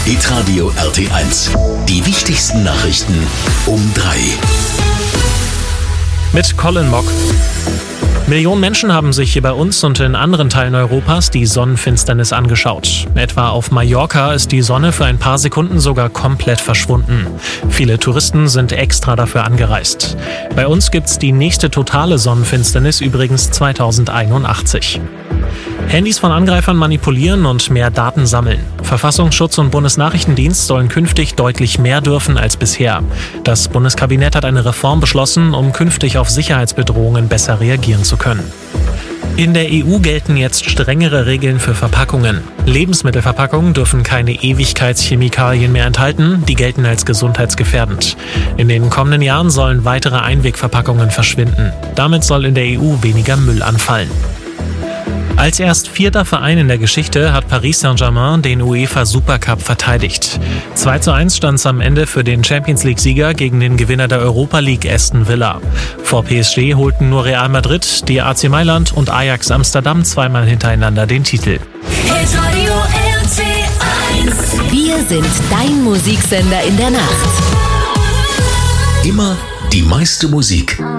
Hitradio RT1. Die wichtigsten Nachrichten um 3. Mit Colin Mock. Millionen Menschen haben sich hier bei uns und in anderen Teilen Europas die Sonnenfinsternis angeschaut. Etwa auf Mallorca ist die Sonne für ein paar Sekunden sogar komplett verschwunden. Viele Touristen sind extra dafür angereist. Bei uns gibt's die nächste totale Sonnenfinsternis übrigens 2081. Handys von Angreifern manipulieren und mehr Daten sammeln. Verfassungsschutz und Bundesnachrichtendienst sollen künftig deutlich mehr dürfen als bisher. Das Bundeskabinett hat eine Reform beschlossen, um künftig auf Sicherheitsbedrohungen besser reagieren zu können. In der EU gelten jetzt strengere Regeln für Verpackungen. Lebensmittelverpackungen dürfen keine Ewigkeitschemikalien mehr enthalten, die gelten als gesundheitsgefährdend. In den kommenden Jahren sollen weitere Einwegverpackungen verschwinden. Damit soll in der EU weniger Müll anfallen. Als erst 4. Verein in der Geschichte hat Paris Saint-Germain den UEFA Supercup verteidigt. 2:1 stand es am Ende für den Champions-League-Sieger gegen den Gewinner der Europa League Aston Villa. Vor PSG holten nur Real Madrid, die AC Mailand und Ajax Amsterdam zweimal hintereinander den Titel. Hitradio RT1. Wir sind dein Musiksender in der Nacht. Immer die meiste Musik